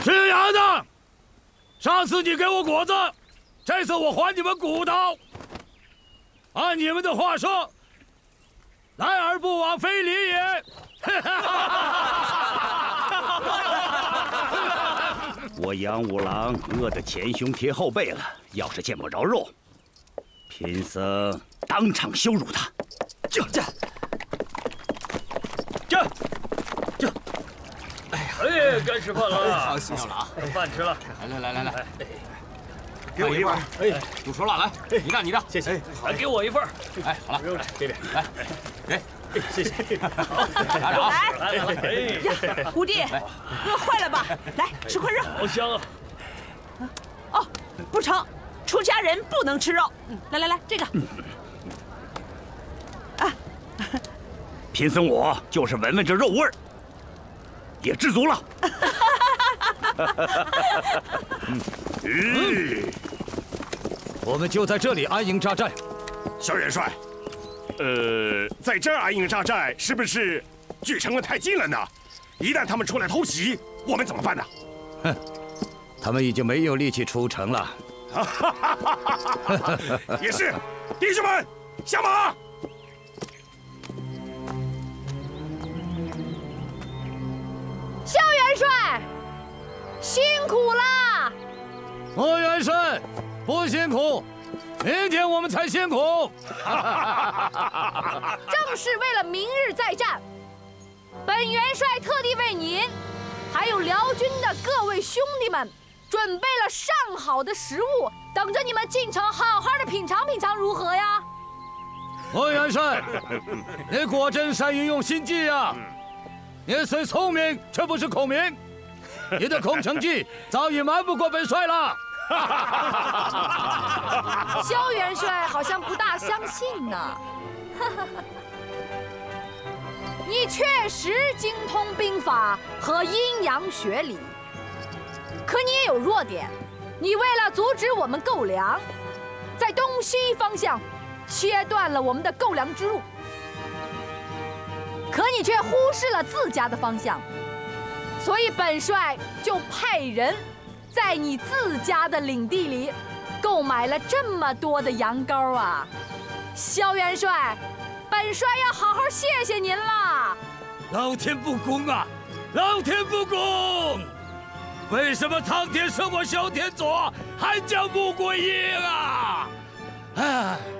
吃羊的，上次你给我果子，这次我还你们骨头。按你们的话说，来而不往非礼也。 我杨五郎饿得前胸贴后背了，要是见不着肉，贫僧当场羞辱他。这。 哎，该吃饭了！ 好，谢谢了啊， 饭吃了。 来，给我一份。哎，不说了，来，你的， 谢谢。还给我一份。 哎，好了，来这边，来，给， 谢谢。 拿着啊！ 来。 呀，五弟，饿坏了吧？来吃块肉。 好香啊！ 哦，不成，出家人不能吃肉。来，这个。啊， 贫僧我就是闻闻这肉味儿，也知足了。 我们就在这里安营扎寨。 萧元帅，在这儿安营扎寨是不是距城门太近了呢？一旦他们出来偷袭，我们怎么办呢？ 哼，他们已经没有力气出城了。 也是，弟兄们，下马！ 萧元帅，辛苦啦！ 莫元帅，不辛苦，明天我们才辛苦。 正是为了明日再战，本元帅特地为您，还有辽军的各位兄弟们，准备了上好的食物，等着你们进城好好的品尝品尝，如何呀？ 莫元帅，你果真善于用心计呀！你虽聪明，却不是孔明。你的空城计早已瞒不过本帅了。 萧元帅好像不大相信呢。你确实精通兵法和阴阳学理，可你也有弱点。你为了阻止我们购粮，在东西方向切断了我们的购粮之路，可你却忽视了自家的方向，所以本帅就派人在你自家的领地里购买了这么多的羊羔啊！萧元帅，本帅要好好谢谢您啦！ 老天不公啊！老天不公！为什么苍天生我小天左，还将穆桂英啊？哎。